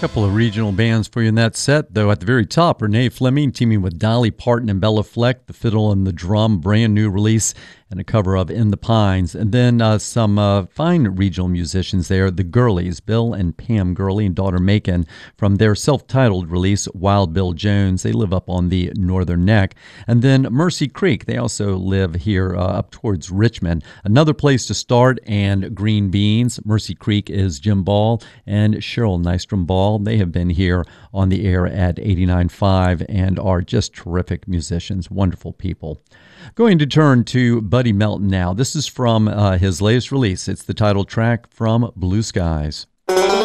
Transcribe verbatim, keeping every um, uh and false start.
Couple of regional bands for you in that set, though. At the very top, Renee Fleming teaming with Dolly Parton and Bella Fleck, the fiddle and the drum, brand new release, and a cover of In the Pines. And then uh, some uh, fine regional musicians there, the Gurleys, Bill and Pam Gurley and daughter Macon, from their self-titled release, Wild Bill Jones. They live up on the Northern Neck. And then Mercy Creek, they also live here uh, up towards Richmond. Another place to start, and Green Beans. Mercy Creek is Jim Ball and Cheryl Nystrom Ball. They have been here on the air at eighty-nine point five and are just terrific musicians, wonderful people. Going to turn to Buddy Melton now. This is from uh, his latest release. It's the title track from Blue Skies.